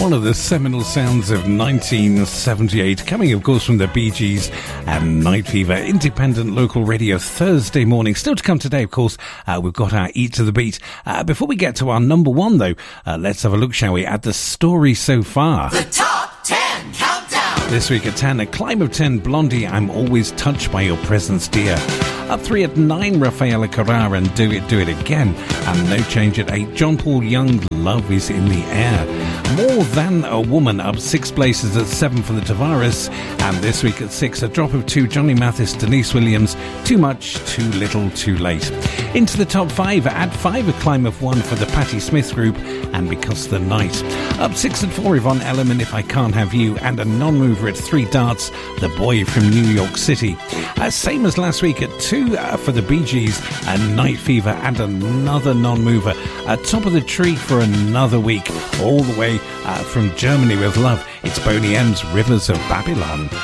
one of the seminal sounds of 1978, coming of course from the Bee Gees and Night Fever, independent local radio Thursday morning. Still to come today, of course, we've got our Eat to the Beat. Before we get to our number one though, let's have a look, shall we, at the story so far. The Top 10 Countdown. This week at 10, a climb of 10, Blondie, I'm Always Touched by Your Presence, Dear. Up 3 at 9, Rafaela Carrà and Do It Again. And no change at 8, John Paul Young, Love Is in the Air. More Than a Woman up 6 places at 7 for the Tavares. And this week at 6, a drop of 2, Johnny Mathis, Denise Williams, Too Much, Too Little, Too Late. Into the top 5, at 5, a climb of 1 for the Patti Smith Group and Because the Night. Up 6 at 4, Yvonne Elliman, If I Can't Have You, and a non-mover at 3 darts, The Boy from New York City. Same as last week at 2 for the Bee Gees and Night Fever, and another non-mover at top of the tree for another week, all the way from Germany with Love. It's Boney M's Rivers of Babylon.